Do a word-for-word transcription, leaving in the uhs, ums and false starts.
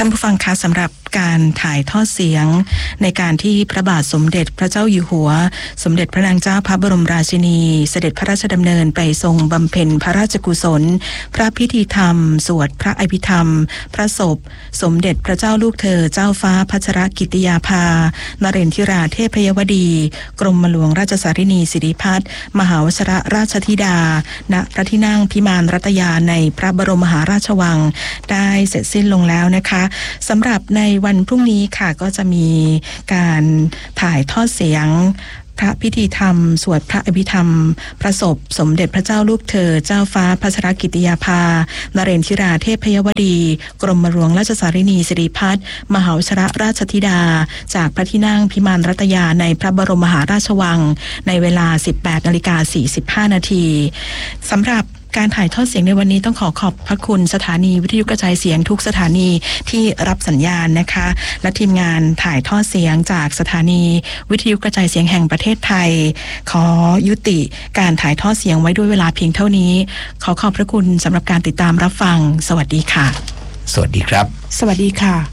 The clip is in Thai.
านผู้ฟังคะสำหรับการถ่ายทอดเสียงในการที่พระบาทสมเด็จพระเจ้าอยู่หัวสมเด็จพระนางเจ้าพระบรมราชินีเสด็จพระราชดำเนินไปทรงบำเพ็ญพระราชกุศลพระพิธีธรรมสวดพระอภิธรรมพระศพสมเด็จพระเจ้าลูกเธอเจ้าฟ้าพัชรกิติยาภานเรนทิราเทพยวดีกรมหลวงราชสารินีสิริพัฒน์มหาวชรราชธิดาณพระที่นั่งพิมานรัตยาในพระบรมมหาราชวังได้เสร็จสิ้นลงแล้วนะคะสำหรับในวันพรุ่งนี้ค่ะก็จะมีการถ่ายทอดเสียงพระพิธีธรรมสวดพระอภิธรรมพระศพสมเด็จพระเจ้าลูกเธอเจ้าฟ้าพัชรกิติยาภานเรนทิราเทพยวดีกรมหลวงราชสารินีสิริพัฒน์มหาวชรราชธิดาจากพระที่นั่งพิมานรัตยาในพระบรมมหาราชวังในเวลา สิบแปดนาฬิกาสี่สิบห้านาทีสำหรับการถ่ายทอดเสียงในวันนี้ต้องขอขอบพระคุณสถานีวิทยุกระจายเสียงทุกสถานีที่รับสัญญาณนะคะและทีมงานถ่ายทอดเสียงจากสถานีวิทยุกระจายเสียงแห่งประเทศไทยขอยุติการถ่ายทอดเสียงไว้ด้วยเวลาเพียงเท่านี้ขอขอบพระคุณสำหรับการติดตามรับฟังสวัสดีค่ะสวัสดีครับสวัสดีค่ะ